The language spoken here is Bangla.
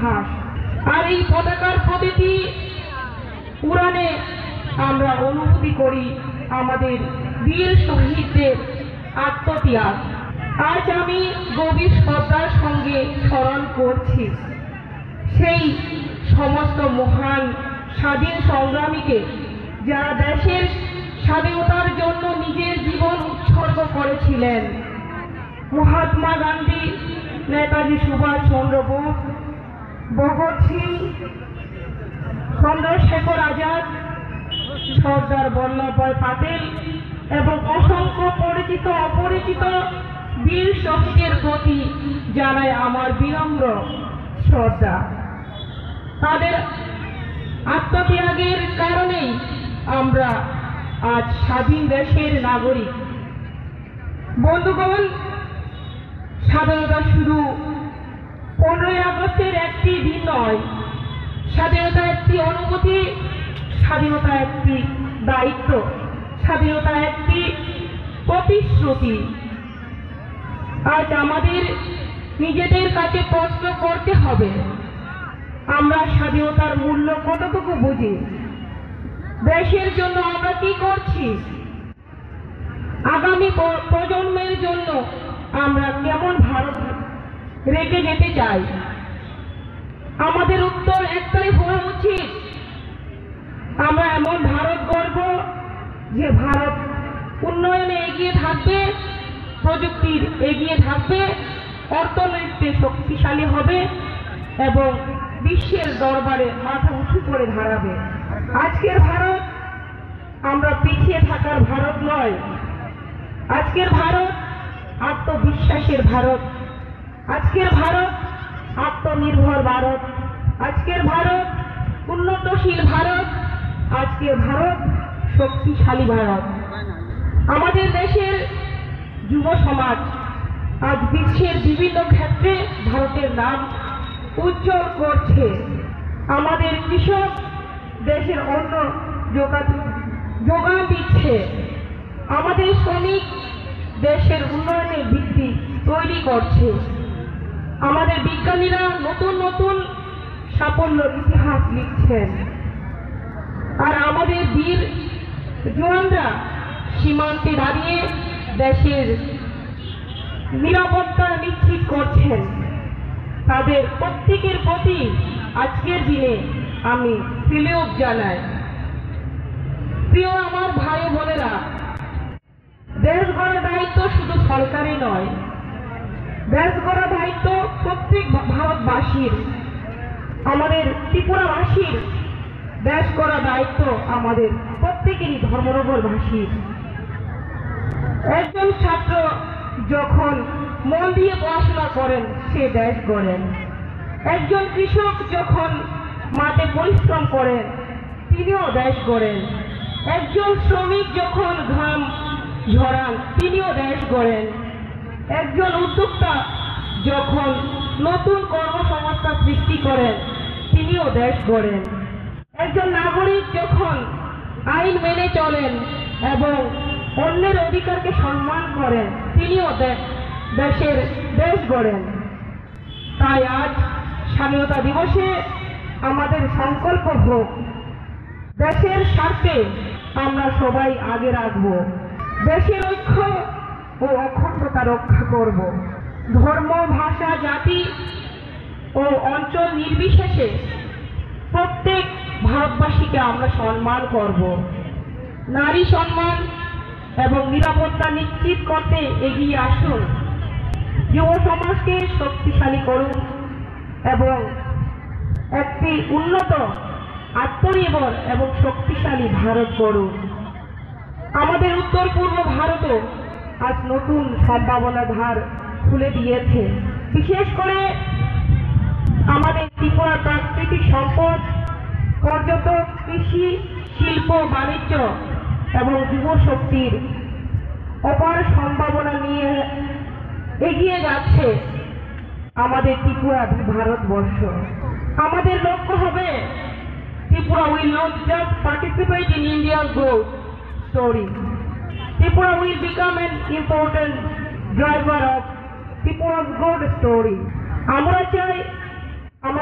ইতিহাস। আর এই পতাকার প্রতিটি উড়ানে আমরা অনুভূতি করি আমাদের বীর শহীদদের আত্মত্যাগ। আজ আমি গভীর শ্রদ্ধার সঙ্গে স্মরণ করছি সেই সমস্ত মহান স্বাধীন সংগ্রামীকে, যারা দেশের স্বাধীনতার জন্য নিজের জীবন উৎসর্গ করেছিলেন। মহাত্মা গান্ধী, নেতাজি সুভাষ চন্দ্র বোস, ভগৎ সিং, চন্দ্রশেখর আজাদ, সর্দার বল্লভভাই প্যাটেল এবং অসংখ্য পরিচিত অপরিচিত বীর শহীদের প্রতি জানাই আমার বিনম্র শ্রদ্ধা। তাদের আত্মত্যাগের কারণেই আমরা আজ স্বাধীন দেশের নাগরিক। বন্ধুগণ, স্বাধীনতা শুধু 15ই আগস্টের একটি দিন নয়। স্বাধীনতা একটি অনুভূতি, স্বাধীনতা একটি দায়িত্ব, স্বাধীনতা একটি প্রতিশ্রুতি। আজ আমাদের নিজেদের কাছে প্রশ্ন করতে হবে, আমরা স্বাধীনতার মূল্য কতটুকু বুঝি? দেশের জন্য আমরা কি করছি? আগামী প্রজন্মের জন্য আমরা কেমন ভারত রেখে যেতে চাই? আমাদের উত্তর একটাই হওয়া উচিত, আমরা এমন ভারত গড়ব যে ভারত উন্নয়নে এগিয়ে থাকবে, প্রযুক্তির এগিয়ে থাকবে, অর্থনীতিতে শক্তিশালী হবে এবং বিশ্বের দরবারে মাথা উঁচু করে দাঁড়াবে। আজকের ভারত আমরা পিছিয়ে থাকার ভারত নয়। আজকের ভারত আত্মবিশ্বাসের ভারত, আজকের ভারত আত্মনির্ভর ভারত, আজকের ভারত উন্নতশীল ভারত, আজকের ভারত শক্তিশালী ভারত। আমাদের দেশের যুব সমাজ আজ বিশ্বের বিভিন্ন ক্ষেত্রে ভারতের নাম উজ্জ্বল করছে। আমাদের কৃষক দেশের অন্য যোগান দিচ্ছে। আমাদের শ্রমিক দেশের উন্নয়নের ভিত্তি তৈরি করছে। আমাদের বিজ্ঞানীরা নতুন নতুন সাফল্যের ইতিহাস লিখছেন। আর আমাদের বীর জওয়ানরা সীমান্তে দাঁড়িয়ে দেশের নিরাপত্তা নিশ্চিত করছেন। তাদের প্রত্যেকের প্রতি আজকের দিনে আমি সেলিউট জানাই। প্রিয় আমার ভাই বোনেরা, দেশ গড়ার দায়িত্ব শুধু সরকারি নয়, দেশ গড়ার দায়িত্ব প্রত্যেক ভারতবাসীর, আমাদের ত্রিপুরাবাসীর। দেশ গড়ার দায়িত্ব আমাদের প্রত্যেকেরই ধর্মনগরবাসীর। একজন ছাত্র যখন মন দিয়ে পড়াশোনা করেন সে দেশ গড়েন। একজন কৃষক যখন মাঠে পরিশ্রম করেন তিনিও দেশ গড়েন। একজন শ্রমিক যখন ঘাম ঝরান তিনিও দেশ গড়েন। একজন উদ্যোক্তা যখন নতুন কর্মসংস্থান সৃষ্টি করেন তিনিও দেশ গড়েন। একজন নাগরিক যখন আইন মেনে চলেন এবং অন্যের অধিকারকে সম্মান করেন তিনিও দেশ গড়েন। তাই আজ স্বাধীনতা দিবসে আমাদের সংকল্প হোক, দেশের স্বার্থে আমরা সবাই আগে রাখব, দেশের ঐক্য ও অখণ্ডতা রক্ষা করব। ধর্ম, ভাষা, জাতি ও অঞ্চল নির্বিশেষে প্রত্যেক ভারতবাসীকে আমরা সম্মান করব। নারী সম্মান এবং নিরাপত্তা নিশ্চিত করতে এগিয়ে আসুন। যুব সমাজকে শক্তিশালী করুন এবং একটি উন্নত, আত্মনির্ভর এবং শক্তিশালী ভারত গড়ুন। আমাদের উত্তর পূর্ব ভারতও আজ নতুন সম্ভাবনার ধার খুলে দিয়েছে। বিশেষ করে আমাদের ত্রিপুরার প্রাকৃতিক সম্পদ, পর্যটক, কৃষি, শিল্প, বাণিজ্য এবং যুব শক্তির অপার সম্ভাবনা নিয়ে এগিয়ে যাচ্ছে আমাদের ত্রিপুরা ভারতবর্ষ। আমাদের লক্ষ্য হবে Tripura will not just participate in India's growth story. Tripura will become an important driver of Tripura's growth story. আমরা চাই